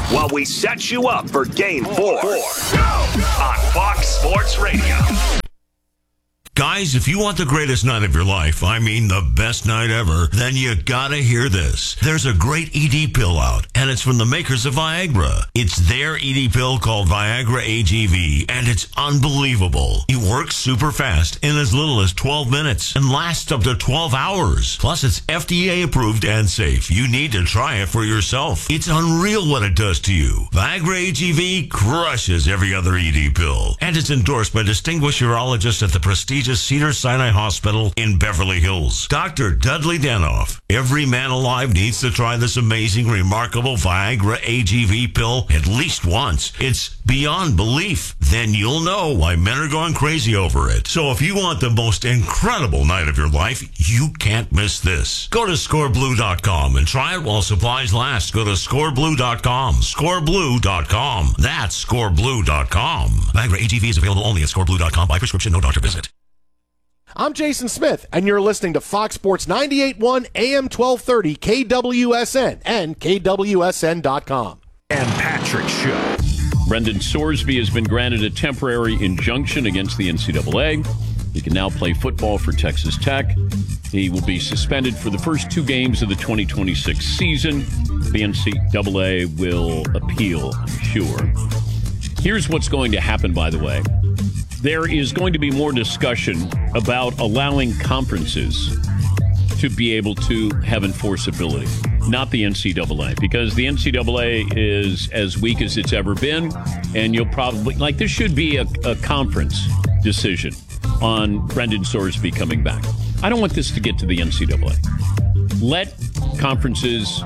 while we set you up for Game 4 on Fox Sports Radio. Guys, if you want the greatest night of your life, I mean the best night ever, then you gotta hear this. There's a great ED pill out, and it's from the makers of Viagra. It's their ED pill called Viagra AGV, and it's unbelievable. It works super fast in as little as 12 minutes and lasts up to 12 hours. Plus, it's FDA approved and safe. You need to try it for yourself. It's unreal what it does to you. Viagra AGV crushes every other ED pill, and it's endorsed by distinguished urologists at the prestigious Cedars-Sinai Hospital in Beverly Hills. Dr. Dudley Danoff. Every man alive needs to try this amazing, remarkable Viagra AGV pill at least once. It's beyond belief. Then you'll know why men are going crazy over it. So if you want the most incredible night of your life, you can't miss this. Go to scoreblue.com and try it while supplies last. Go to scoreblue.com. Scoreblue.com. That's scoreblue.com. Viagra AGV is available only at scoreblue.com by prescription, no doctor visit. I'm Jason Smith, and you're listening to Fox Sports 98.1 AM 1230 KWSN and KWSN.com. And Patrick Show. Brendan Sorsby has been granted a temporary injunction against the NCAA. He can now play football for Texas Tech. He will be suspended for the first 2 games of the 2026 season. The NCAA will appeal, I'm sure. Here's what's going to happen, by the way. There is going to be more discussion about allowing conferences to be able to have enforceability, not the NCAA, because the NCAA is as weak as it's ever been, and you'll probably, this should be a conference decision on Brendan Sorsby coming back. I don't want this to get to the NCAA. Let conferences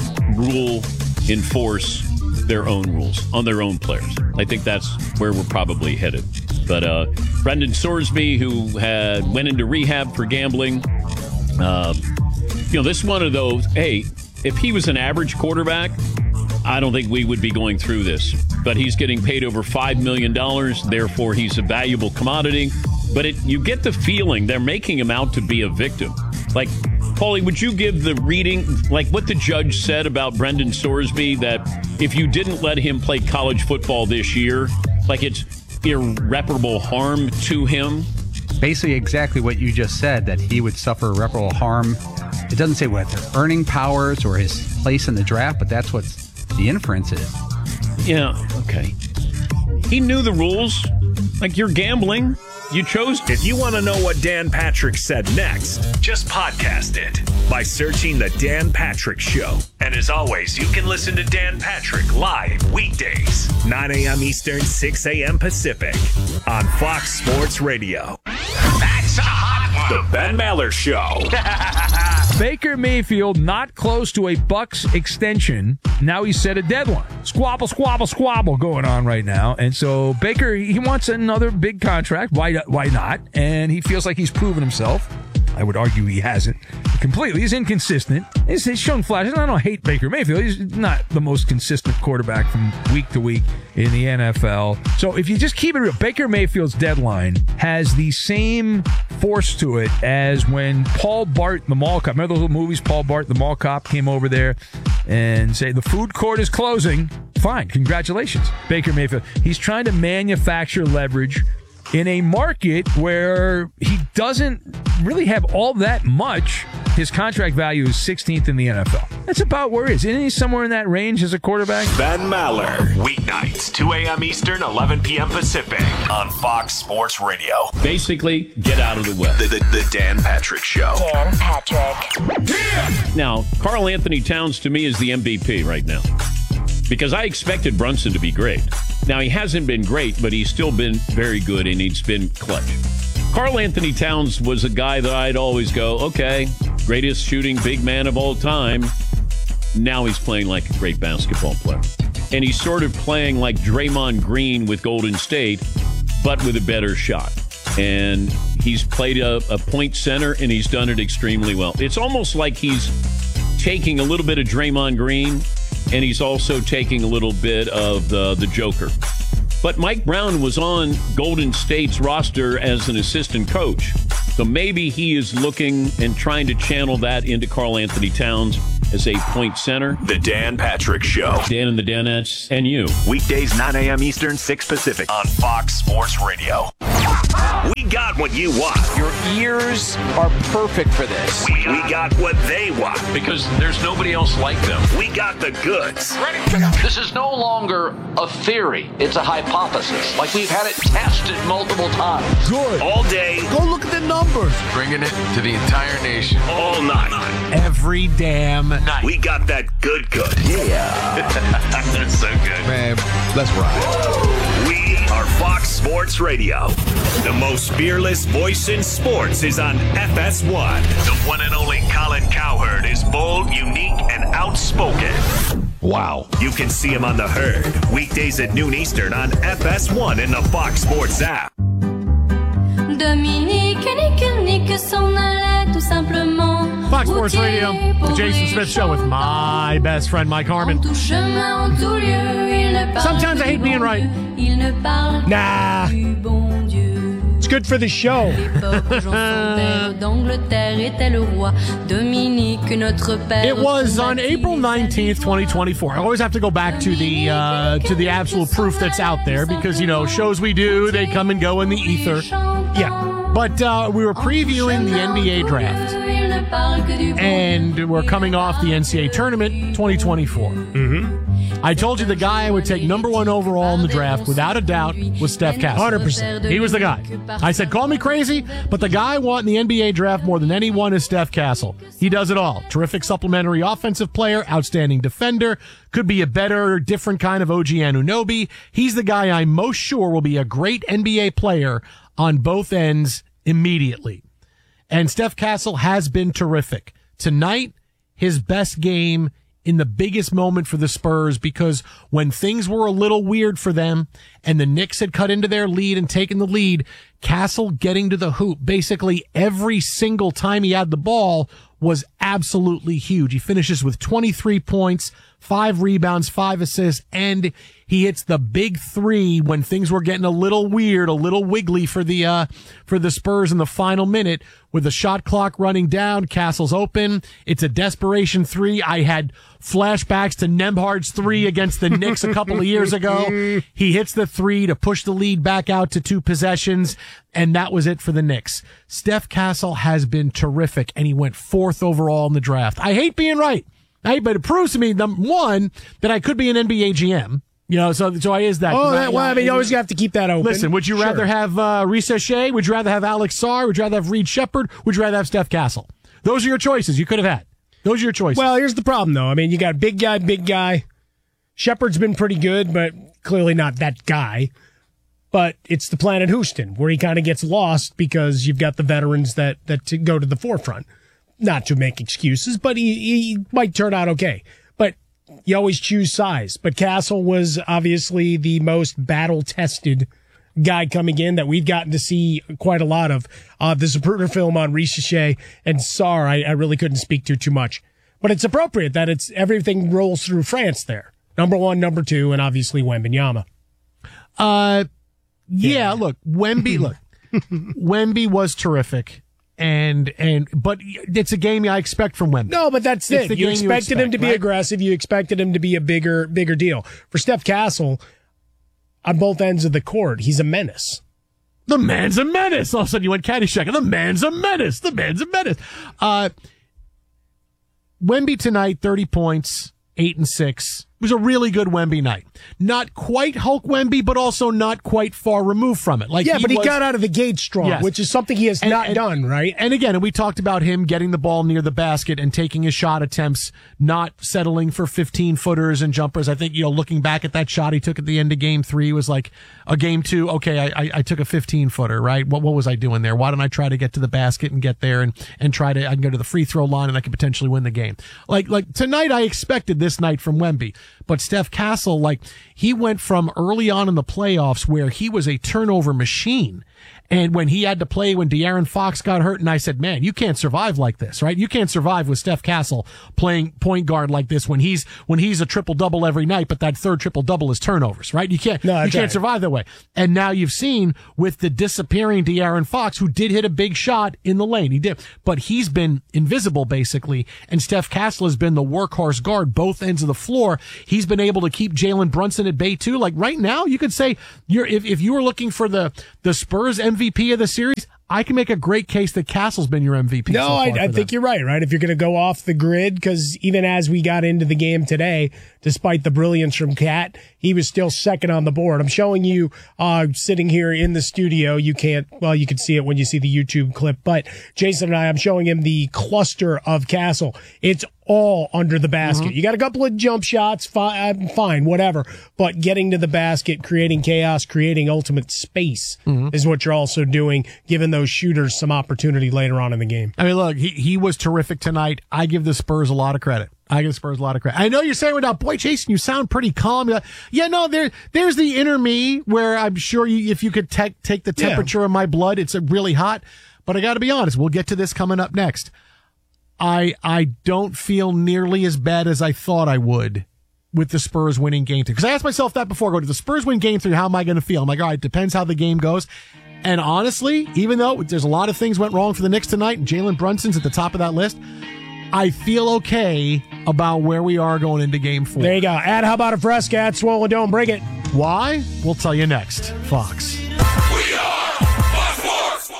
enforce their own rules on their own players. I think that's where we're probably headed. But Brendan Sorsby, who went into rehab for gambling, this is one of those, hey, if he was an average quarterback, I don't think we would be going through this. But he's getting paid over $5 million, therefore he's a valuable commodity. But you get the feeling they're making him out to be a victim. Like, Paulie, would you give the reading, like what the judge said about Brendan Sorsby, that if you didn't let him play college football this year, like it's irreparable harm to him? Basically exactly what you just said, that he would suffer irreparable harm. It doesn't say what their earning powers or his place in the draft, but that's what the inference is. Yeah, okay. He knew the rules. Like, you're gambling. You chose. If you want to know what Dan Patrick said next, just podcast it by searching The Dan Patrick Show. And as always, you can listen to Dan Patrick live weekdays, 9 a.m. Eastern, 6 a.m. Pacific on Fox Sports Radio. That's a hot one. The Ben Maller Show. Baker Mayfield not close to a Bucs extension. Now he's set a deadline. Squabble, squabble, squabble going on right now. And so Baker, he wants another big contract. Why not? And he feels like he's proven himself. I would argue he hasn't completely. He's inconsistent. He's shown flashes. I don't hate Baker Mayfield. He's not the most consistent quarterback from week to week in the NFL. So if you just keep it real, Baker Mayfield's deadline has the same force to it as when Paul Bart, the mall cop, remember those little movies, Paul Bart, the mall cop, came over there and say, the food court is closing. Fine. Congratulations. Baker Mayfield. He's trying to manufacture leverage in a market where he doesn't really have all that much. His contract value is 16th in the NFL. That's about where he is. Isn't he somewhere in that range as a quarterback? Ben Maller, weeknights, 2 a.m. Eastern, 11 p.m. Pacific on Fox Sports Radio. Basically, get out of the way. The Dan Patrick Show. Dan Patrick. Yeah! Now, Karl Anthony Towns to me is the MVP right now, because I expected Brunson to be great. Now, he hasn't been great, but he's still been very good, and he's been clutch. Karl Anthony Towns was a guy that I'd always go, okay, greatest shooting big man of all time. Now he's playing like a great basketball player. And he's sort of playing like Draymond Green with Golden State, but with a better shot. And he's played a point center, and he's done it extremely well. It's almost like he's taking a little bit of Draymond Green, and he's also taking a little bit of the Joker. But Mike Brown was on Golden State's roster as an assistant coach. So maybe he is looking and trying to channel that into Karl Anthony Towns. as a point center. The Dan Patrick Show. Dan and the Danettes and you. Weekdays 9 a.m. Eastern, 6 Pacific on Fox Sports Radio. We got what you want. Your ears are perfect for this. We got what they want. Because there's nobody else like them. We got the goods. This is no longer a theory. It's a hypothesis. Like we've had it tested multiple times. Good. All day. Go look at the numbers. Bringing it to the entire nation. All night. Every damn night. We got that good. Yeah. That's so good. Man, let's ride. We are Fox Sports Radio. The most fearless voice in sports is on FS1. The one and only Colin Cowherd is bold, unique, and outspoken. Wow. You can see him on The Herd, weekdays at noon Eastern on FS1 in the Fox Sports app. Dominique, Nick s'en allait tout simplement. Fox Sports Radio, the Jason Smith Show with my best friend Mike Harmon. Sometimes I hate being right. Nah. It's good for the show. It was on April 19th, 2024. I always have to go back to the absolute proof that's out there because, you know, shows we do, they come and go in the ether. Yeah. But we were previewing the NBA draft. And we're coming off the NCAA tournament 2024. I told you the guy I would take number 1 overall in the draft, without a doubt, was Steph Castle. 100%. He was the guy. I said, call me crazy, but the guy I want in the NBA draft more than anyone is Steph Castle. He does it all. Terrific supplementary offensive player, outstanding defender, could be a better, different kind of OG Anunoby. He's the guy I'm most sure will be a great NBA player on both ends immediately. And Steph Castle has been terrific. Tonight, his best game in the biggest moment for the Spurs, because when things were a little weird for them and the Knicks had cut into their lead and taken the lead, Castle getting to the hoop basically every single time he had the ball was absolutely huge. He finishes with 23 points, 5 rebounds, 5 assists, and he hits the big 3 when things were getting a little weird, a little wiggly for the Spurs in the final minute. With the shot clock running down, Castle's open. It's a desperation 3. I had flashbacks to Nembhard's 3 against the Knicks a couple of years ago. He hits the 3 to push the lead back out to 2 possessions, and that was it for the Knicks. Steph Castle has been terrific, and he went 4th overall in the draft. I hate being right. But it proves to me, number 1, that I could be an NBA GM. You know, so I is that. You always have to keep that open. Listen, would you rather have Risa Shea? Would you rather have Alex Sarr? Would you rather have Reed Shepherd? Would you rather have Steph Castle? Those are your choices you could have had. Those are your choices. Well, here's the problem, though. I mean, you got big guy. Shepard's been pretty good, but clearly not that guy. But it's the Planet Houston, where he kind of gets lost because you've got the veterans that go to the forefront. Not to make excuses, but he might turn out okay. But you always choose size. But Castle was obviously the most battle-tested guy coming in that we've gotten to see quite a lot of. The Zapruder film on Risa Shea and Sarr, I really couldn't speak to too much. But it's appropriate that it's everything rolls through France there. Number 1, number 2, and obviously Wembanyama. Yeah, look, Wemby was terrific. But it's a game I expect from Wemby. No, but that's it. You expected him to be aggressive. You expected him to be a bigger deal. For Steph Castle, on both ends of the court, he's a menace. The man's a menace. All of a sudden you went Caddyshack. The man's a menace. The man's a menace. Wemby tonight, 30 points, 8 and 6. It was a really good Wemby night. Not quite Hulk Wemby, but also not quite far removed from it. But he got out of the gate strong, yes, which is something he has not done, right? And again, we talked about him getting the ball near the basket and taking his shot attempts, not settling for 15-footers and jumpers. I think, looking back at that shot he took at the end of Game 3 was like a Game 2, okay, I took a 15-footer, right? What was I doing there? Why don't I try to get to the basket and get there and I can go to the free throw line and I could potentially win the game. Like tonight I expected this night from Wemby. But Steph Castle, like, he went from early on in the playoffs where he was a turnover machine. And when he had to play when De'Aaron Fox got hurt, and I said, man, you can't survive like this, right? You can't survive with Steph Castle playing point guard like this when he's a triple-double every night, but that third triple-double is turnovers, right? You can't survive that way. And now you've seen with the disappearing De'Aaron Fox, who did hit a big shot in the lane. He did. But he's been invisible, basically. And Steph Castle has been the workhorse guard, both ends of the floor. He's been able to keep Jalen Brunson at bay, too. Like, right now, you could say, if you were looking for the Spurs MVP of the series, I can make a great case that Castle's been your MVP. No, I think you're right? If you're going to go off the grid, because even as we got into the game today, despite the brilliance from Cat, he was still second on the board. I'm showing you, sitting here in the studio. You can see it when you see the YouTube clip, but Jason and I'm showing him the cluster of Castle. It's all under the basket. Mm-hmm. You got a couple of jump shots, fine, whatever. But getting to the basket, creating chaos, creating ultimate space is what you're also doing, giving those shooters some opportunity later on in the game. I mean, look, he was terrific tonight. I give the Spurs a lot of credit. I know you're saying without, boy, Jason, you sound pretty calm. Yeah, no, there's the inner me where I'm sure if you could take the temperature of my blood, it's really hot. But I got to be honest, we'll get to this coming up next. I don't feel nearly as bad as I thought I would with the Spurs winning game 3. Because I asked myself that before. Did the Spurs win game 3? How am I going to feel? I'm like, all right, depends how the game goes. And honestly, even though there's a lot of things went wrong for the Knicks tonight, and Jalen Brunson's at the top of that list, I feel okay about where we are going into game 4. There you go. How about a Fresca at Swollen Dome? Bring it. Why? We'll tell you next. Fox. We are Fox.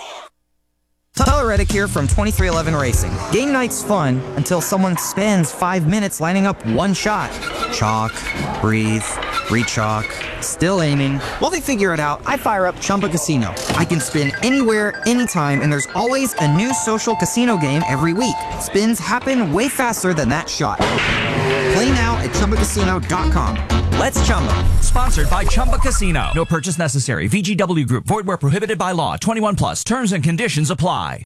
Tyler Reddick here from 2311 Racing. Game night's fun until someone spends 5 minutes lining up one shot. Chalk, breathe, re-chalk, still aiming. While they figure it out, I fire up Chumba Casino. I can spin anywhere, anytime, and there's always a new social casino game every week. Spins happen way faster than that shot. Play now at ChumbaCasino.com. Let's Chumba. Sponsored by Chumba Casino. No purchase necessary. VGW Group. Void where prohibited by law. 21 plus. Terms and conditions apply.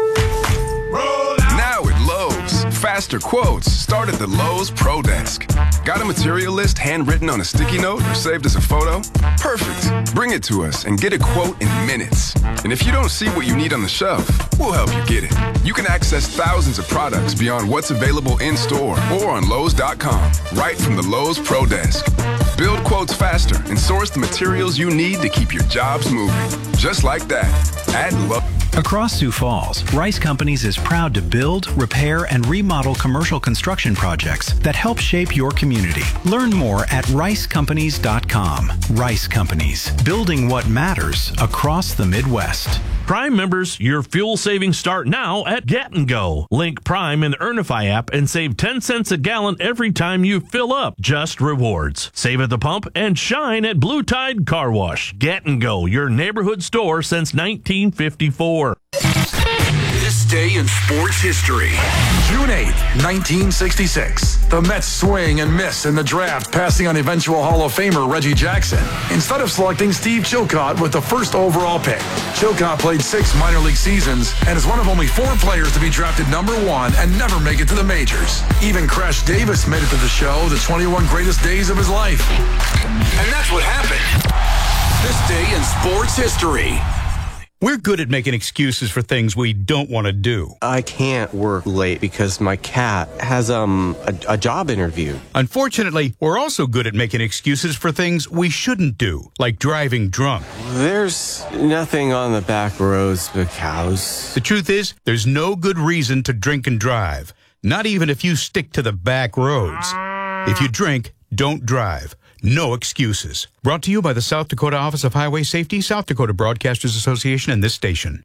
Now at Lowe's. Faster quotes start at the Lowe's Pro Desk. Got a material list handwritten on a sticky note or saved as a photo? Perfect. Bring it to us and get a quote in minutes. And if you don't see what you need on the shelf, we'll help you get it. You can access thousands of products beyond what's available in store or on Lowe's.com, right from the Lowe's Pro Desk. Build quotes faster and source the materials you need to keep your jobs moving. Just like that. At Lowe's. Across Sioux Falls, Rice Companies is proud to build, repair, and remodel commercial construction projects that help shape your community. Learn more at ricecompanies.com. Rice Companies, building what matters across the Midwest. Prime members, your fuel savings start now at Get & Go. Link Prime in the Earnify app and save 10 cents a gallon every time you fill up. Just rewards. Save at the pump and shine at Blue Tide Car Wash. Get & Go, your neighborhood store since 1954. This day in sports history. June 8th, 1966. The Mets swing and miss in the draft, passing on eventual Hall of Famer Reggie Jackson, instead of selecting Steve Chilcott with the first overall pick. Chilcott played 6 minor league seasons and is one of only 4 players to be drafted number 1 and never make it to the majors. Even Crash Davis made it to the show, the 21 greatest days of his life. And that's what happened. This day in sports history. We're good at making excuses for things we don't want to do. I can't work late because my cat has a job interview. Unfortunately, we're also good at making excuses for things we shouldn't do, like driving drunk. There's nothing on the back roads but cows. The truth is, there's no good reason to drink and drive, not even if you stick to the back roads. If you drink, don't drive. No excuses. Brought to you by the South Dakota Office of Highway Safety, South Dakota Broadcasters Association, and this station.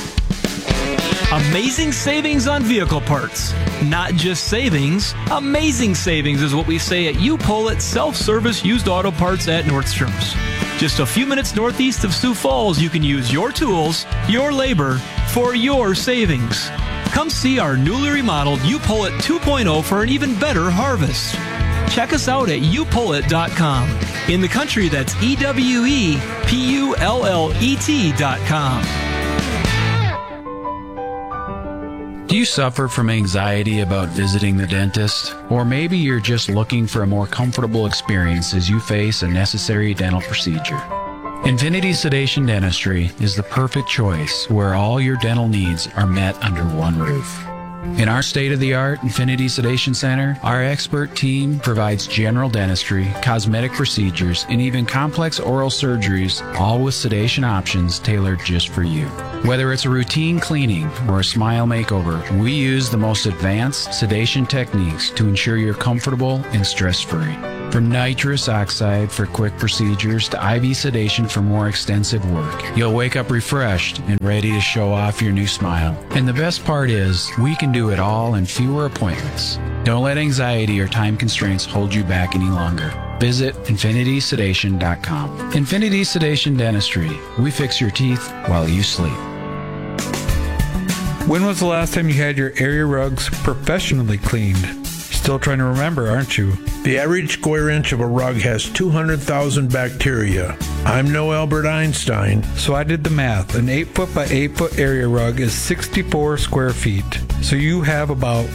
Amazing savings on vehicle parts. Not just savings, amazing savings is what we say at U-Pull self-service used auto parts at Nordstrom's. Just a few minutes northeast of Sioux Falls, you can use your tools, your labor, for your savings. Come see our newly remodeled U-Pull 2.0 for an even better harvest. Check us out at youpullit.com. In the country, that's EWEPULLET.com. Do you suffer from anxiety about visiting the dentist? Or maybe you're just looking for a more comfortable experience as you face a necessary dental procedure. Infinity Sedation Dentistry is the perfect choice where all your dental needs are met under one roof. In our state-of-the-art Infinity Sedation Center, our expert team provides general dentistry, cosmetic procedures, and even complex oral surgeries, all with sedation options tailored just for you. Whether it's a routine cleaning or a smile makeover, we use the most advanced sedation techniques to ensure you're comfortable and stress-free. From nitrous oxide for quick procedures to IV sedation for more extensive work, you'll wake up refreshed and ready to show off your new smile. And the best part is, we can do it all in fewer appointments. Don't let anxiety or time constraints hold you back any longer. Visit infinitysedation.com. Infinity Sedation Dentistry. We fix your teeth while you sleep. When was the last time you had your area rugs professionally cleaned? Still trying to remember, aren't you? The average square inch of a rug has 200,000 bacteria. I'm no Albert Einstein. So I did the math. An 8-foot by 8-foot area rug is 64 square feet. So you have about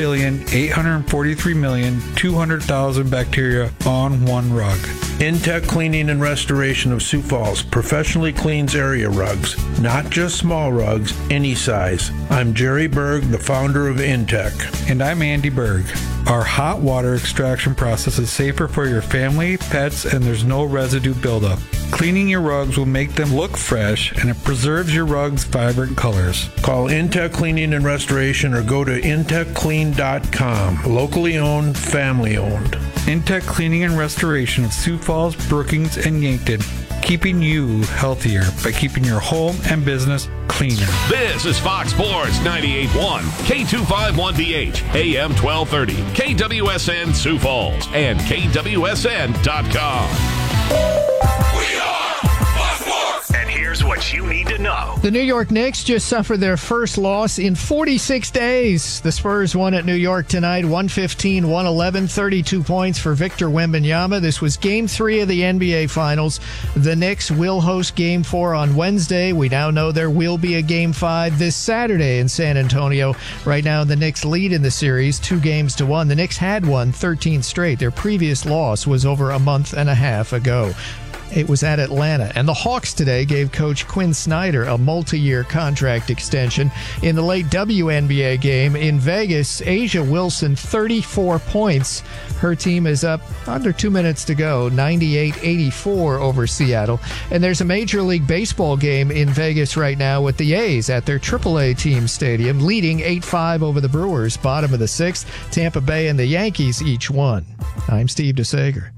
1,843,200,000 bacteria on one rug. Intech Cleaning and Restoration of Sioux Falls professionally cleans area rugs, not just small rugs, any size. I'm Jerry Berg, the founder of Intech. And I'm Andy Berg. Our hot water extraction process is safer for your family, pets, and there's no residue buildup. Cleaning your rugs will make them look fresh, and it preserves your rug's vibrant colors. Call Intech Cleaning and Restoration or go to intechclean.com. Locally owned, family owned. Intech Cleaning and Restoration of Sioux Falls, Brookings, and Yankton, keeping you healthier by keeping your home and business cleaner. This is Fox Sports 98.1, K251BH, AM 1230, KWSN Sioux Falls, and KWSN.com. We are Fox Sports! And here's what you need to know. The New York Knicks just suffered their first loss in 46 days. The Spurs won at New York tonight, 115-111, 32 points for Victor Wembanyama. This was Game 3 of the NBA Finals. The Knicks will host Game 4 on Wednesday. We now know there will be a Game 5 this Saturday in San Antonio. Right now, the Knicks lead in the series 2-1. The Knicks had won 13 straight. Their previous loss was over a month and a half ago. It was at Atlanta. And the Hawks today gave Coach Quinn Snyder a multi-year contract extension. In the late WNBA game in Vegas, Asia Wilson, 34 points. Her team is up under 2 minutes to go, 98-84 over Seattle. And there's a Major League Baseball game in Vegas right now with the A's at their AAA team stadium, leading 8-5 over the Brewers. Bottom of the sixth, Tampa Bay and the Yankees each won. I'm Steve DeSager.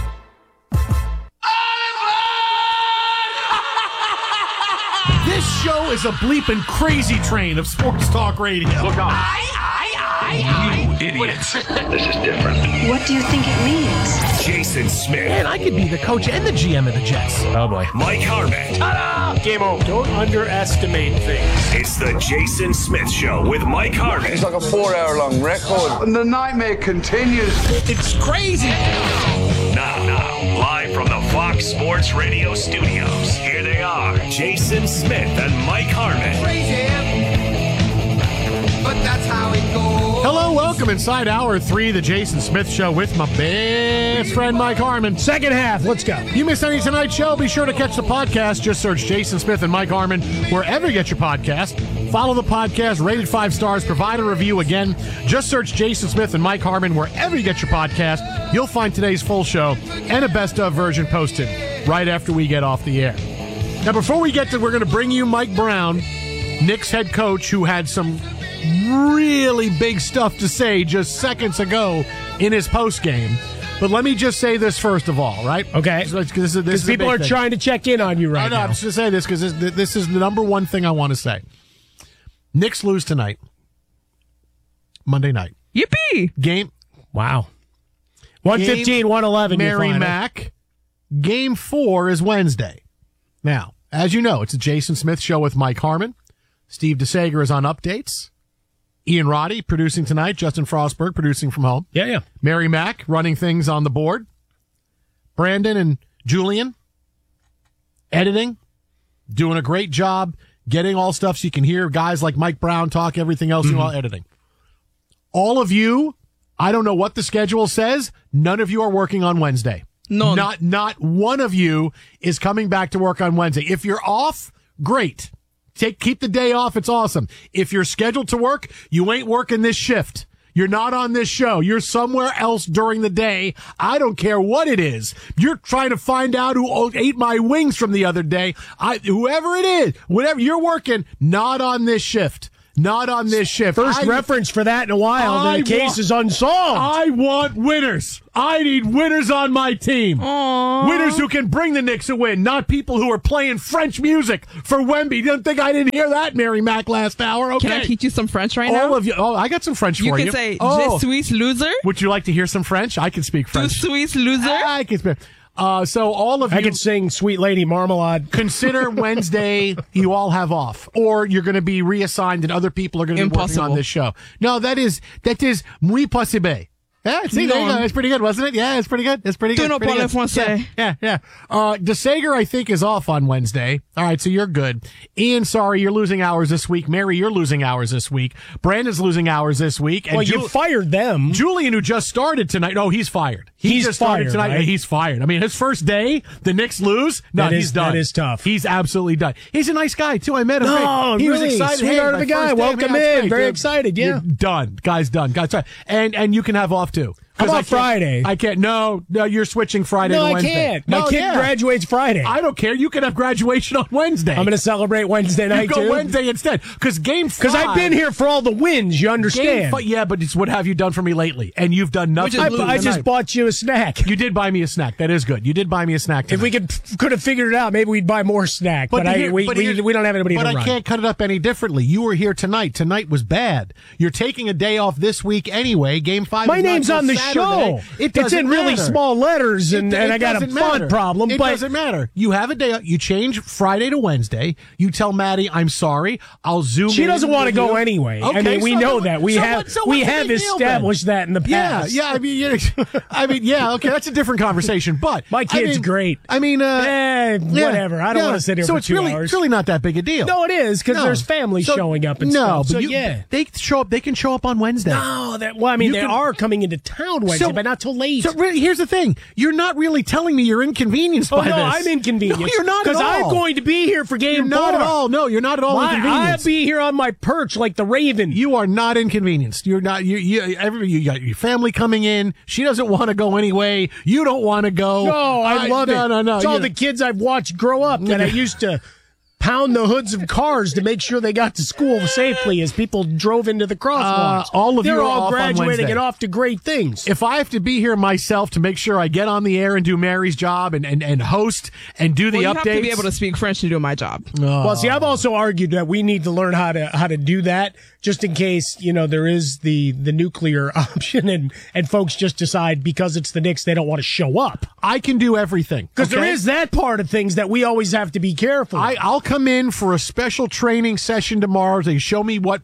This show is a bleeping crazy train of sports talk radio. Look out. You idiots. This is different. What do you think it means? Jason Smith. Man, I could be the coach and the GM of the Jets. Oh, boy. Mike Harmon. Ta-da! Game over. Don't underestimate things. It's the Jason Smith Show with Mike Harmon. It's like a 4-hour-long record. And the nightmare continues. It's crazy. Now, live from the Fox Sports Radio studios, here they are, Jason Smith and Mike Harmon. Crazy, but that's how it goes. Hello, welcome inside Hour 3 of the Jason Smith Show with my best friend Mike Harmon. Second half, let's go. You missed any of tonight's show? Be sure to catch the podcast. Just search Jason Smith and Mike Harmon wherever you get your podcast. Follow the podcast, rated 5 stars, provide a review. Again, just search Jason Smith and Mike Harmon wherever you get your podcast. You'll find today's full show and a best of version posted right after we get off the air. Now, before we get to, we're going to bring you Mike Brown, Knicks head coach, who had some really big stuff to say just seconds ago in his post game. But let me just say this first of all, right? Okay. Because people are trying to check in on you right now. I'm just going to say this because this is the number one thing I want to say. Knicks lose tonight. Monday night. Yippee! Game. Wow. 115-111. Mary Mack. Game 4 is Wednesday. Now, as you know, it's a Jason Smith Show with Mike Harmon. Steve DeSager is on updates. Ian Roddy producing tonight. Justin Frostberg producing from home. Yeah. Mary Mack running things on the board. Brandon and Julian editing. Doing a great job getting all stuff so you can hear guys like Mike Brown talk, everything else, and all editing. All of you, I don't know what the schedule says. None of you are working on Wednesday. No, not one of you is coming back to work on Wednesday. If you're off, great. Keep the day off. It's awesome. If you're scheduled to work, you ain't working this shift. You're not on this show. You're somewhere else during the day. I don't care what it is. You're trying to find out who ate my wings from the other day. Whoever it is, whatever you're working, not on this shift. Not on this shift. First reference for that in a while. The case is unsolved. I want winners. I need winners on my team. Aww. Winners who can bring the Knicks a win, not people who are playing French music for Wemby. Don't think I didn't hear that, Mary Mac, last hour. Okay. Can I teach you some French right now? All of you. Oh, I got some French for you. You can say, Je suis loser. Would you like to hear some French? I can speak French. Je suis loser. I can speak. So all of you, I can sing Sweet Lady Marmalade. Consider Wednesday you all have off, or you're going to be reassigned and other people are going to be working on this show. No, that is muy possible. Yeah, see, there you go. It's pretty good, wasn't it? Yeah, it's pretty good. It's pretty good. Tu ne parles français. Yeah. DeSager, I think, is off on Wednesday. All right, so you're good. Ian, sorry, you're losing hours this week. Mary, you're losing hours this week. Brandon's losing hours this week. And you fired them. Julian, who just started tonight. Oh, he's fired. He just started tonight. Right? He's fired. I mean, his first day, the Knicks lose. No, he's done. That is tough. He's absolutely done. He's a nice guy, too. I met him. No, he really was excited. Sweetheart of a guy. Welcome in. Very excited. Yeah. You're done. Guy's done. Guy's done. And you can have off, too. How about Friday? I can't. No, you're switching Friday to Wednesday. I can't. My kid graduates Friday. I don't care. You can have graduation on Wednesday. I'm going to celebrate Wednesday night, too. Wednesday instead. Because Game 5. Because I've been here for all the wins, you understand. Yeah, but it's what have you done for me lately? And you've done nothing. I just bought you a snack. You did buy me a snack. That is good. You did buy me a snack tonight. If we could have figured it out, maybe we'd buy more snack. But we don't have anybody to run. But I can't cut it up any differently. You were here tonight. Tonight was bad. You're taking a day off this week anyway. Game 5 My name's on the show. It's in really small letters, and I got a font problem. It doesn't matter. You have a day. You change Friday to Wednesday. You tell Maddie, I'm sorry. I'll zoom in. She doesn't want to go anyway. Okay, I mean, we know that. We have established that in the past. Yeah. I mean, yeah. Okay, that's a different conversation. But my kid's great. I mean, whatever. I don't want to sit here for 2 hours. It's really not that big a deal. No, it is because there's family showing up and stuff. No, but they show up. They can show up on Wednesday. No, they are coming into town Wednesday, but not till late. So here's the thing. You're not really telling me you're inconvenienced by this. No, I'm inconvenienced. No, you're not at all. Because I'm going to be here for Game 4. Not at all. No, you're not at all inconvenienced. I'll be here on my perch like the Raven. You are not inconvenienced. You're not. You got your family coming in. She doesn't want to go anyway. You don't want to go. No, I love it. No. It's all the kids I've watched grow up that I used to pound the hoods of cars to make sure they got to school safely as people drove into the crosswalks. They're all graduating and off to great things. If I have to be here myself to make sure I get on the air and do Mary's job and host and do the updates, you have to be able to speak French to do my job. Well, see, I've also argued that we need to learn how to do that just in case, there is the nuclear option and folks just decide because it's the Knicks they don't want to show up. I can do everything. Because there is that part of things that we always have to be careful. I'll come in for a special training session tomorrow. They show me what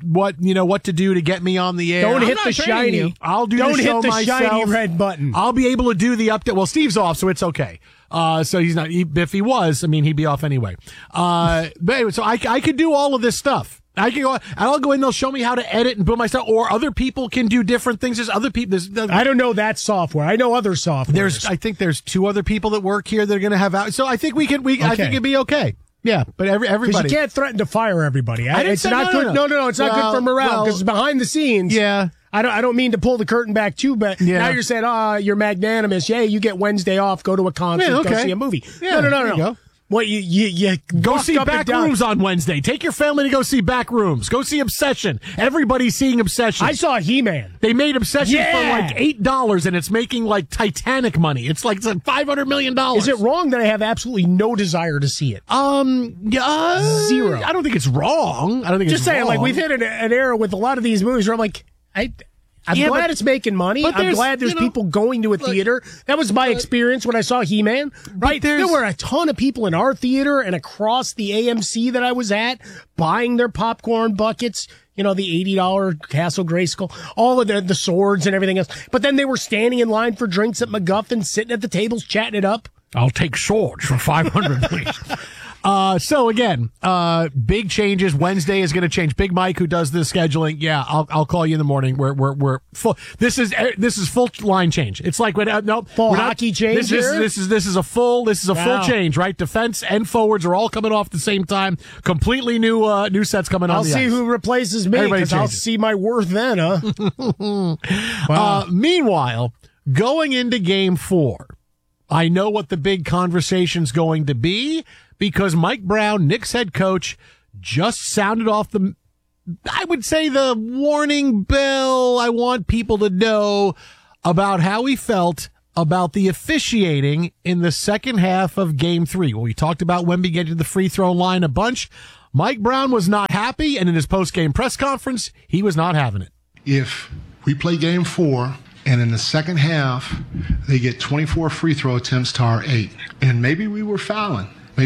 to do to get me on the air. Don't hit the shiny. I'll do the show myself. Don't hit the shiny red button. I'll be able to do the update. Well, Steve's off, so it's okay. So he's not. If he was, he'd be off anyway. But anyway, so I could do all of this stuff. I can go. I'll go in. They'll show me how to edit and put my stuff. Or other people can do different things. There's other people. I don't know that software. I know other software. I think there's 2 other people that work here that are going to have out. So I think we can. I think it'd be okay. Yeah, but everybody. Because you can't threaten to fire everybody. It's not good. No. It's not good for morale because behind the scenes. Yeah. I don't mean to pull the curtain back too, but now you're saying, you're magnanimous. Yeah, you get Wednesday off, go to a concert, go see a movie. Yeah, no. What you go see Back Rooms on Wednesday. Take your family to go see Back Rooms. Go see Obsession. Everybody's seeing Obsession. I saw He-Man. They made Obsession for like $8, and it's making like Titanic money. It's like $500 million. Is it wrong that I have absolutely no desire to see it? Zero. I don't think it's wrong. I don't think just it's saying. Wrong. Like we've hit an era with a lot of these movies where I'm like, I'm glad it's making money. I'm glad there's people going to a theater. That was my experience when I saw He-Man. Right? There were a ton of people in our theater and across the AMC that I was at buying their popcorn buckets. The $80 Castle Grayskull, all of the swords and everything else. But then they were standing in line for drinks at McGuffin, sitting at the tables, chatting it up. I'll take swords for $500, please. So again, big changes. Wednesday is going to change. Big Mike, who does the scheduling, yeah, I'll call you in the morning. We're full. This is full line change. It's like full hockey change. This is a full change, right? Defense and forwards are all coming off at the same time. Completely new sets coming on. I'll see who replaces me, because I'll see my worth then, huh? Wow. Meanwhile, going into Game 4, I know what the big conversation's going to be, because Mike Brown, Knicks head coach, just sounded off the warning bell. I want people to know about how he felt about the officiating in the second half of Game 3. Well, we talked about Wemby getting to the free throw line a bunch. Mike Brown was not happy, and in his post-game press conference, he was not having it. If we play Game 4, and in the second half, they get 24 free throw attempts to our 8. And maybe we were fouling,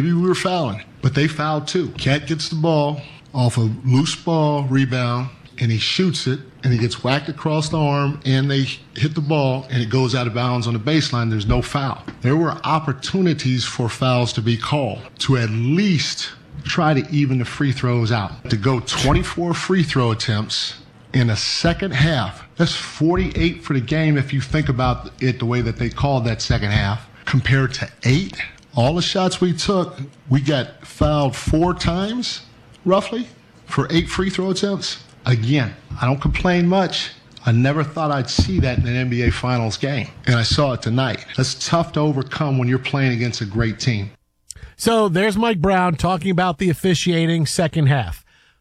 but they fouled too. Cat gets the ball off a loose ball rebound, and he shoots it, and he gets whacked across the arm, and they hit the ball, and it goes out of bounds on the baseline. There's no foul. There were opportunities for fouls to be called, to at least try to even the free throws out. To go 24 free throw attempts in a second half, that's 48 for the game if you think about it the way that they called that second half, compared to 8. All the shots we took, we got fouled 4 times, roughly, for 8 free throw attempts. Again, I don't complain much. I never thought I'd see that in an NBA Finals game, and I saw it tonight. That's tough to overcome when you're playing against a great team. So there's Mike Brown talking about the officiating second half.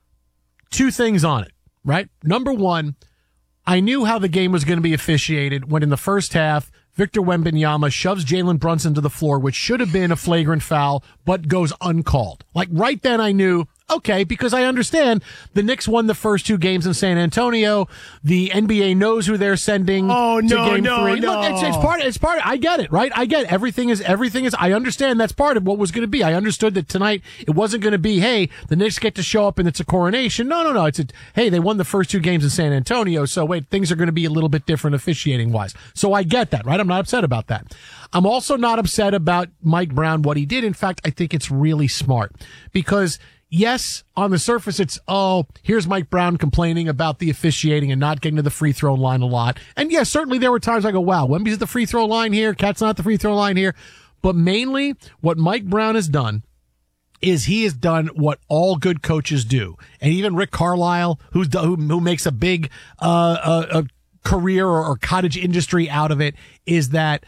2 things on it, right? Number one, I knew how the game was going to be officiated when in the first half, Victor Wembanyama shoves Jalen Brunson to the floor, which should have been a flagrant foul, but goes uncalled. Like right then I knew, okay, because I understand the Knicks won the first 2 games in San Antonio. The NBA knows who they're sending to Game 3. Look, it's part. I get it, right? I get it. Everything is. I understand that's part of what was going to be. I understood that tonight it wasn't going to be, hey, the Knicks get to show up and it's a coronation. No. It's hey, they won the first 2 games in San Antonio, so wait, things are going to be a little bit different officiating wise. So I get that, right? I'm not upset about that. I'm also not upset about Mike Brown, what he did. In fact, I think it's really smart because, yes, on the surface, it's, here's Mike Brown complaining about the officiating and not getting to the free throw line a lot. And yes, certainly there were times I go, wow, Wemby's at the free throw line here, Cat's not at the free throw line here. But mainly what Mike Brown has done is he has done what all good coaches do. And even Rick Carlisle, who makes a big a career or cottage industry out of it, is that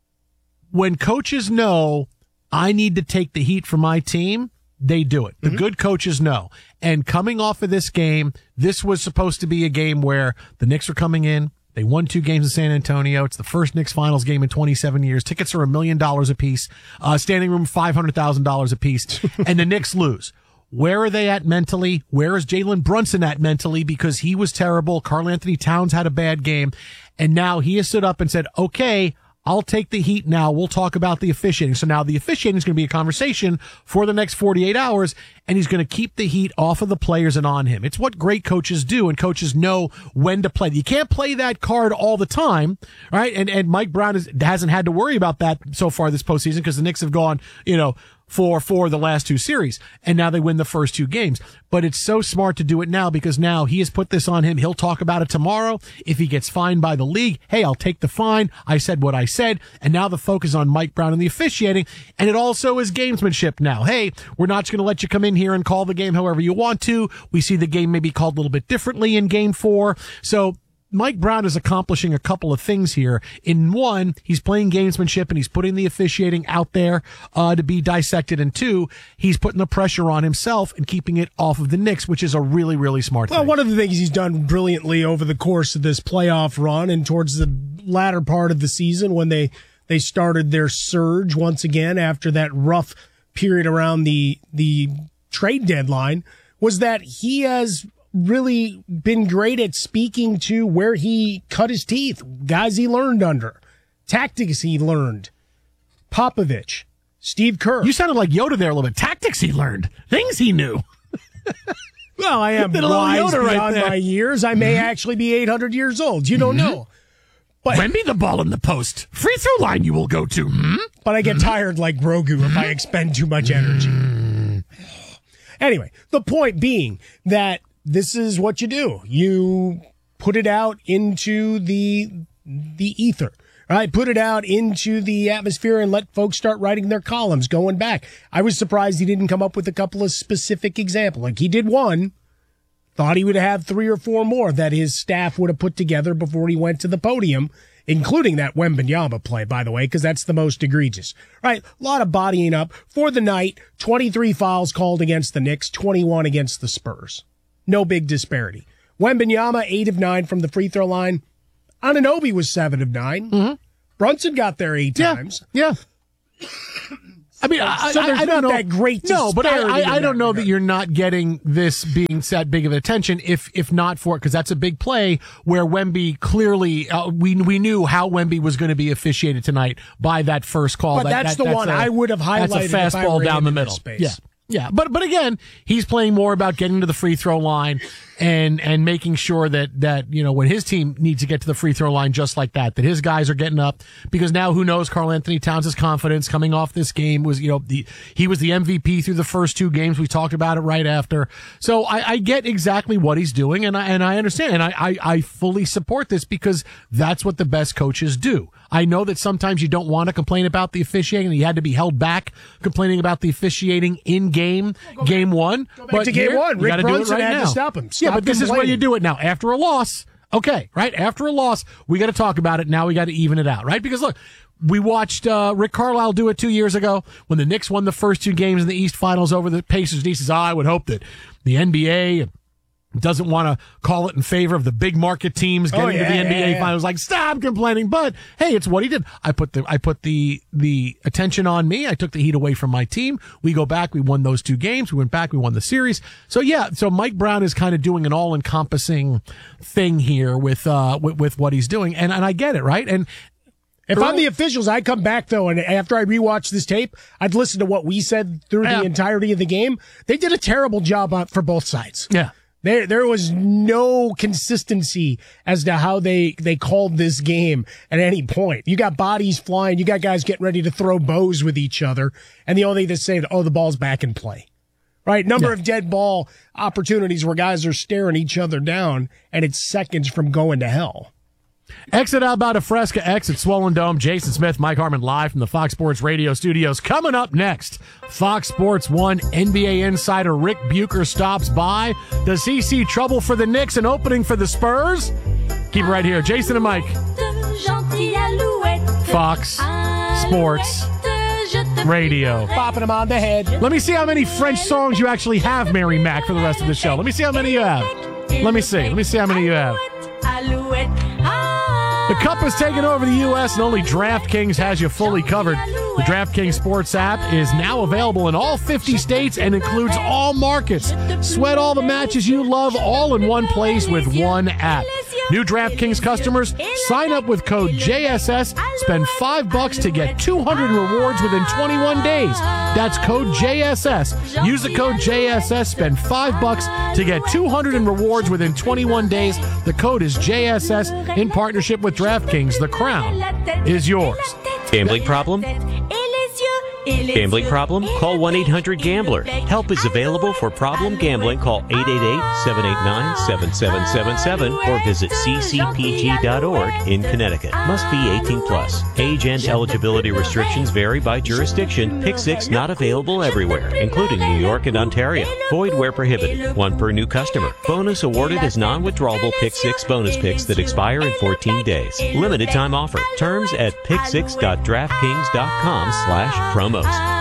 when coaches know I need to take the heat for my team, they do it. The good coaches know. And coming off of this game, this was supposed to be a game where the Knicks were coming in. They won 2 games in San Antonio. It's the first Knicks finals game in 27 years. Tickets are $1 million a piece. Standing room, $500,000 a piece. And the Knicks lose. Where are they at mentally? Where is Jalen Brunson at mentally? Because he was terrible. Karl Anthony Towns had a bad game. And now he has stood up and said, okay, I'll take the heat now. We'll talk about the officiating. So now the officiating is going to be a conversation for the next 48 hours, and he's going to keep the heat off of the players and on him. It's what great coaches do, and coaches know when to play. You can't play that card all the time, right? And Mike Brown hasn't had to worry about that so far this postseason because the Knicks have gone, 4-4 the last 2 series, and now they win the first 2 games. But it's so smart to do it now because now he has put this on him. He'll talk about it tomorrow. If he gets fined by the league, hey, I'll take the fine. I said what I said. And now the focus on Mike Brown and the officiating. And it also is gamesmanship now. Hey, we're not just going to let you come in here and call the game however you want to. We see the game maybe called a little bit differently in Game 4. So Mike Brown is accomplishing a couple of things here. In one, he's playing gamesmanship and he's putting the officiating out there to be dissected. And 2, he's putting the pressure on himself and keeping it off of the Knicks, which is a really, really smart thing. Well, one of the things he's done brilliantly over the course of this playoff run and towards the latter part of the season when they started their surge once again after that rough period around the trade deadline was that he has really been great at speaking to where he cut his teeth, guys he learned under, tactics he learned. Popovich, Steve Kerr. You sounded like Yoda there a little bit. Tactics he learned, things he knew. Well, I am wise beyond my years. I may actually be 800 years old. You don't know. But Wemby the ball in the post. Free throw line you will go to. But I get tired like Grogu if I expend too much energy. Anyway, the point being that this is what you do. You put it out into the ether. Right, put it out into the atmosphere and let folks start writing their columns going back. I was surprised he didn't come up with a couple of specific examples. Like he did one, thought he would have 3 or 4 more that his staff would have put together before he went to the podium, including that Wembanyama play, by the way, because that's the most egregious. Right, a lot of bodying up for the night. 23 fouls called against the Knicks, 21 against the Spurs. No big disparity. Wembanyama, 8 of 9 from the free throw line. Anunoby was 7 of 9. Mm-hmm. Brunson got there 8 times. Yeah. I mean, so there's I don't not know that great No, but disparity I in don't that know regard. that you're not getting this being set big of attention if not for it, because that's a big play where Wemby clearly, we knew how Wemby was going to be officiated tonight by that first call. But that's the one I would have highlighted. That's a if I were fastball down in the this middle. Space. Yeah. But again, he's playing more about getting to the free throw line and making sure that, you know, when his team needs to get to the free throw line just like that his guys are getting up, because now who knows, Karl Anthony Towns' confidence coming off this game was, you know, he was the MVP through the first 2 games. We talked about it right after. So I get exactly what he's doing and I understand. And I fully support this because that's what the best coaches do. I know that sometimes you don't want to complain about the officiating. You had to be held back complaining about the officiating in game one. Back to game one. You Rick got to do it Brunson right had now. to stop him. Yeah, Stop but this is where complaining. you do it now. After a loss, okay, right? After a loss, we got to talk about it. Now we got to even it out, right? Because look, we watched Rick Carlisle do it 2 years ago when the Knicks won the first 2 games in the East Finals over the Pacers. And he says, I would hope that the NBA doesn't want to call it in favor of the big market teams getting to the NBA finals. Like, stop complaining. But hey, it's what he did. I put the attention on me. I took the heat away from my team. We go back. We won those 2 games. We went back. We won the series. So yeah. So Mike Brown is kind of doing an all encompassing thing here with what he's doing. And I get it. Right. And if I'm the officials, I come back, though, and after I rewatch this tape, I'd listen to what we said through the entirety of the game. They did a terrible job for both sides. Yeah. There was no consistency as to how they called this game at any point. You got bodies flying. You got guys getting ready to throw bows with each other. And the only thing they say, the ball's back in play. Right? Number of dead ball opportunities where guys are staring each other down, and it's seconds from going to hell. Exit Alberta Fresca, exit Swollen Dome. Jason Smith, Mike Harmon live from the Fox Sports Radio studios. Coming up next, Fox Sports 1 NBA insider Rick Bucher stops by. Does he see trouble for the Knicks and opening for the Spurs? Keep it right here. Jason and Mike. Fox Sports Radio. Popping them on the head. Let me see how many French songs you actually have, Mary Mac, for the rest of the show. Let me see how many you have. Let me see how many you have. The Cup has taken over the U.S. and only DraftKings has you fully covered. The DraftKings Sports app is now available in all 50 states and includes all markets. Sweat all the matches you love all in one place with one app. New DraftKings customers, sign up with code JSS, spend $5 to get 200 rewards within 21 days. That's code JSS. Use the code JSS, spend $5 to get 200 in rewards within 21 days. The code is JSS in partnership with DraftKings. The crown is yours. Gambling problem? Gambling problem? Call 1-800-GAMBLER. Help is available for problem gambling. Call 888-789-7777 or visit ccpg.org in Connecticut. Must be 18 plus. Age and eligibility restrictions vary by jurisdiction. Pick 6 not available everywhere, including New York and Ontario. Void where prohibited. 1 per new customer. Bonus awarded as non-withdrawable Pick 6 bonus picks that expire in 14 days. Limited time offer. Terms at pick6.draftkings.com/promos.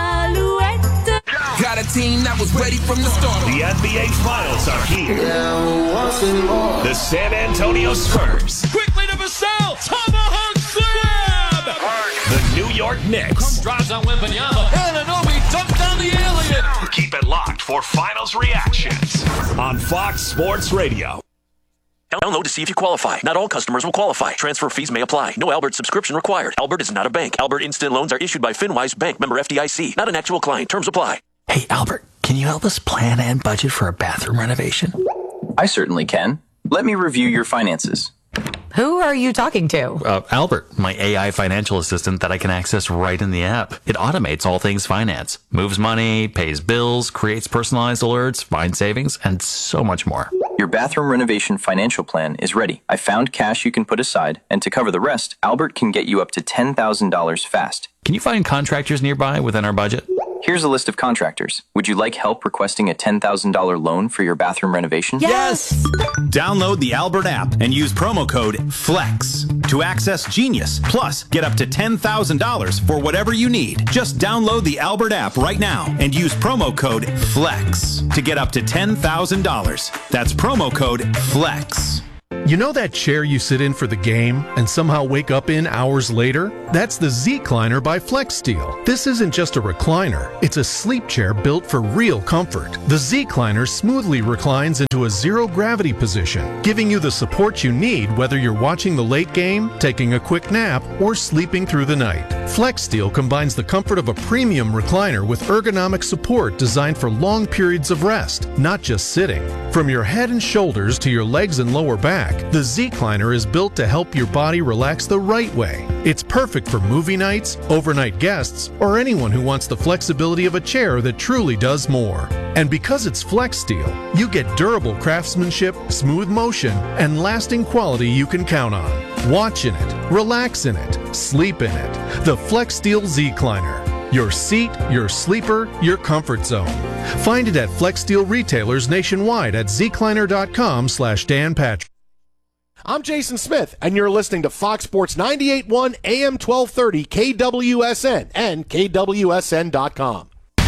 Got a team that was ready from the start. The NBA Finals are here. The San Antonio Spurs. Quickly to Vassell. Tomahawk slam. The New York Knicks. Drives on Wembanyama. Anunoby dunked down the alien. Keep it locked for Finals reactions on Fox Sports Radio. Download to see if you qualify. Not all customers will qualify. Transfer fees may apply. No Albert subscription required. Albert is not a bank. Albert Instant Loans are issued by FinWise Bank, member FDIC. Not an actual client. Terms apply. Hey, Albert, can you help us plan and budget for a bathroom renovation? I certainly can. Let me review your finances. Who are you talking to? Albert, my AI financial assistant that I can access right in the app. It automates all things finance, moves money, pays bills, creates personalized alerts, finds savings, and so much more. Your bathroom renovation financial plan is ready. I found cash you can put aside, and to cover the rest, Albert can get you up to $10,000 fast. Can you find contractors nearby within our budget? Here's a list of contractors. Would you like help requesting a $10,000 loan for your bathroom renovation? Yes! Download the Albert app and use promo code FLEX to access Genius. Plus, get up to $10,000 for whatever you need. Just download the Albert app right now and use promo code FLEX to get up to $10,000. That's promo code FLEX. You know that chair you sit in for the game and somehow wake up in hours later? That's the Z-Cliner by FlexSteel. This isn't just a recliner. It's a sleep chair built for real comfort. The Z-Cliner smoothly reclines into a zero-gravity position, giving you the support you need whether you're watching the late game, taking a quick nap, or sleeping through the night. FlexSteel combines the comfort of a premium recliner with ergonomic support designed for long periods of rest, not just sitting. From your head and shoulders to your legs and lower back, the Z-Cliner is built to help your body relax the right way. It's perfect for movie nights, overnight guests, or anyone who wants the flexibility of a chair that truly does more. And because it's FlexSteel, you get durable craftsmanship, smooth motion, and lasting quality you can count on. Watch in it, relax in it, sleep in it. The FlexSteel Z-Cliner. Your seat, your sleeper, your comfort zone. Find it at FlexSteel retailers nationwide at zcliner.com/Dan Patrick. I'm Jason Smith, and you're listening to Fox Sports 98.1 AM 1230 KWSN and KWSN.com.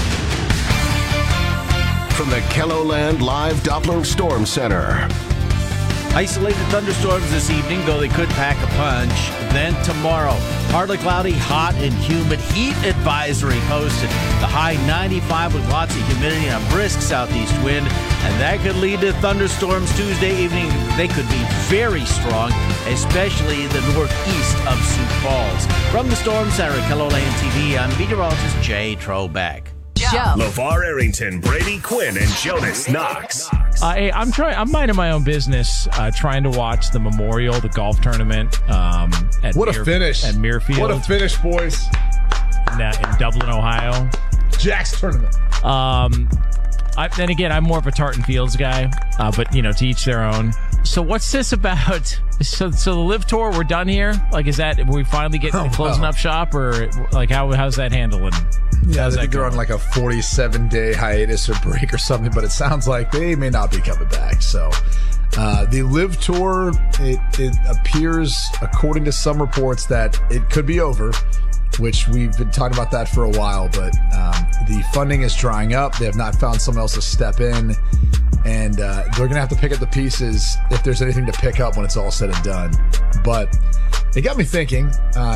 From the KELOLAND Live Doppler Storm Center. Isolated thunderstorms this evening, though they could pack a punch. Then tomorrow, partly cloudy, hot, and humid heat advisory posted. The high 95 with lots of humidity and a brisk southeast wind. And that could lead to thunderstorms Tuesday evening. They could be very strong, especially the northeast of Sioux Falls. From the Storm Center at KELOLAND TV, I'm meteorologist Jay Trobeck. LeVar Arrington, Brady Quinn, and Jonas Knox. Hey, I'm minding my own business, trying to watch the Memorial, the golf tournament. At what a finish at Muirfield. What a finish, boys! In Dublin, Ohio. Jack's tournament. Then again, I'm more of a Tartan Fields guy, but to each their own. So what's this about? So the Live Tour, we're done here? Like, is that we finally get closing up shop, or like how's that handling? Yeah, I think they're on like a 47-day hiatus or break or something, but it sounds like they may not be coming back. So the Live Tour, it appears, according to some reports, that it could be over, which we've been talking about that for a while, but the funding is drying up. They have not found someone else to step in, and they're going to have to pick up the pieces if there's anything to pick up when it's all said and done. But it got me thinking,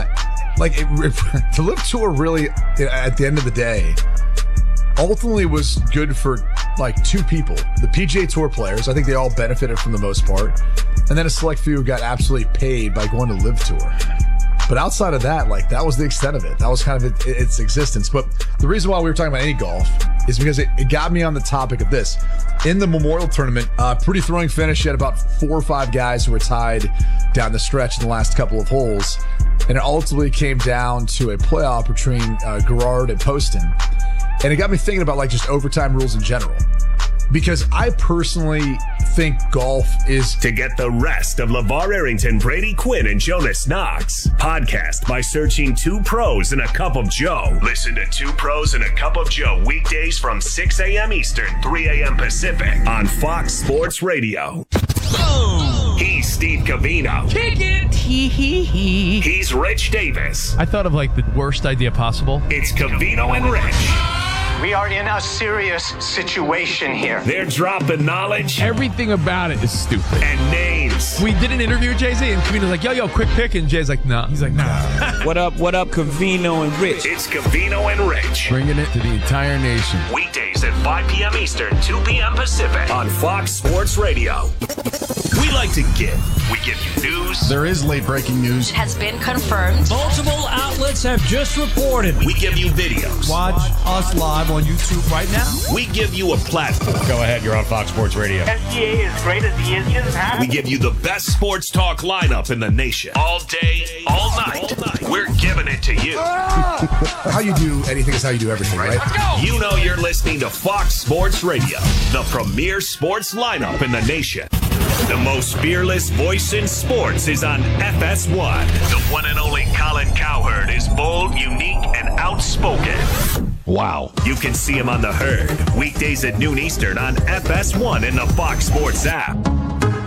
the Live Tour really, at the end of the day, ultimately was good for like two people. The PGA Tour players, I think they all benefited from the most part, and then a select few got absolutely paid by going to Live Tour. But outside of that, that was the extent of it. That was kind of its existence. But the reason why we were talking about any golf is because it got me on the topic of this. In the Memorial Tournament, pretty thrilling finish. You had about 4 or 5 guys who were tied down the stretch in the last couple of holes. And it ultimately came down to a playoff between Garrard and Poston. And it got me thinking about just overtime rules in general. Because I personally think golf is... To get the rest of LeVar Arrington, Brady Quinn, and Jonas Knox. Podcast by searching 2 Pros and a Cup of Joe. Listen to 2 Pros and a Cup of Joe weekdays from 6 a.m. Eastern, 3 a.m. Pacific on Fox Sports Radio. He's Steve Covino. Kick it! He's Rich Davis. I thought of the worst idea possible. It's Covino and Rich. We are in a serious situation here. They're dropping knowledge. Everything about it is stupid. And names. We did an interview with Jay-Z, and Covino's like, yo, quick pick. And Jay's like, nah. He's like, nah. What up, Covino and Rich? It's Covino and Rich. Bringing it to the entire nation. Weekdays at 5 p.m. Eastern, 2 p.m. Pacific on Fox Sports Radio. We like to give. We give you news. There is late breaking news. It has been confirmed. Multiple outlets have just reported. We give you videos. Watch us live live on YouTube right now. We give you a platform. Go ahead, you're on Fox Sports Radio. SGA, as great as he is, he doesn't have We give you the best sports talk lineup in the nation. All day, all night. We're giving it to you. How you do anything is how you do everything, right? Let's go. You know you're listening to Fox Sports Radio, the premier sports lineup in the nation. The most fearless voice in sports is on FS1. The one and only Colin Cowherd is bold, unique, and outspoken. Wow. You can see him on The Herd, weekdays at noon Eastern on FS1 in the Fox Sports app.